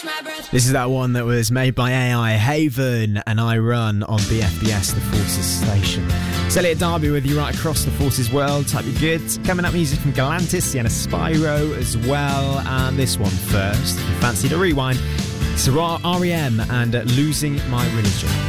This is that one that was made by AI, Haven, and I Run on BFBS, the Forces station. It's Elliot Darby with you right across the Forces world. Type you good. Coming up, music from Galantis, Sienna Spyro as well. And this one first, if you fancy to rewind, it's REM and Losing My Religion.